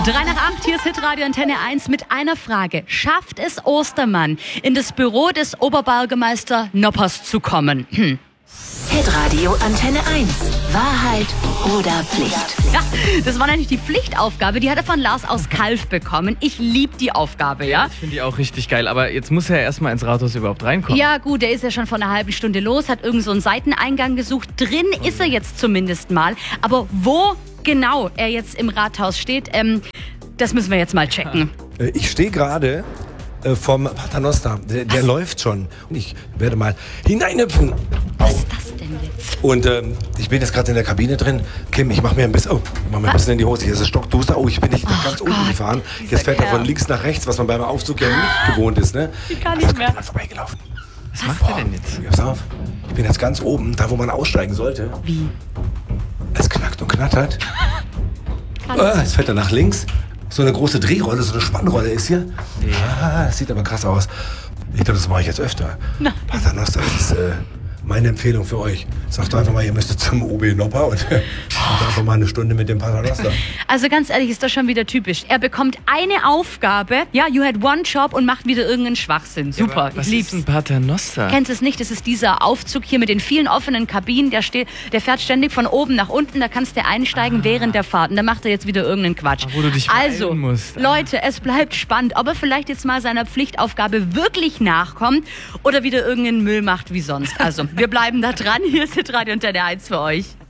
3 nach 8, hier ist Hitradio Antenne 1 mit einer Frage. Schafft es Ostermann, in das Büro des Oberbürgermeister Noppers zu kommen? Hitradio Antenne 1. Wahrheit oder Pflicht? Ja, das war nämlich die Pflichtaufgabe, die hat er von Lars aus Kalf bekommen. Ich liebe die Aufgabe, ja? Ich finde die auch richtig geil, aber jetzt muss er erstmal ins Rathaus überhaupt reinkommen. Ja gut, der ist ja schon vor einer halben Stunde los, hat irgend so einen Seiteneingang gesucht. Drin ist er jetzt zumindest mal, aber wo genau er jetzt im Rathaus steht, das müssen wir jetzt mal checken. Ich stehe gerade vom Paternoster. Der läuft schon. Und ich werde mal hineinhüpfen. Was ist das denn jetzt? Und ich bin jetzt gerade in der Kabine drin. Kim, ich mache mir ein bisschen in die Hose. Hier ist es stockduster. Oh, ich bin nicht ganz unten gefahren. Jetzt fährt er von links nach rechts, was man beim Aufzug ja nicht gewohnt ist. Ne? Ich kann nicht mehr. Ich bin vorbeigelaufen. Was macht er denn jetzt? Pass auf. Ich bin jetzt ganz oben, da wo man aussteigen sollte. Wie? Es knackt und knattert. Jetzt fährt er nach links. So eine große Drehrolle, so eine Spannrolle ist hier. Ja, das sieht aber krass aus. Ich glaube, das mache ich jetzt öfter. Paternoster, das ist meine Empfehlung für euch. Sagt doch einfach mal, ihr müsstet zum OB Nopper und einfach mal eine Stunde mit dem Paternoster. Also ganz ehrlich, ist das schon wieder typisch. Er bekommt eine Aufgabe, ja, you had one job und macht wieder irgendeinen Schwachsinn. Super, Was ich lieb's. ist ein Paternoster? Kennst du es nicht? Das ist dieser Aufzug hier mit den vielen offenen Kabinen. Der fährt ständig von oben nach unten. Da kannst du einsteigen während der Fahrt. Und da macht er jetzt wieder irgendeinen Quatsch. Wo du dich also, beeilen musst. Leute, es bleibt spannend, ob er vielleicht jetzt mal seiner Pflichtaufgabe wirklich nachkommt oder wieder irgendeinen Müll macht wie sonst. Also, wir bleiben da dran. Hier ist Hitradio Antenne 1 für euch.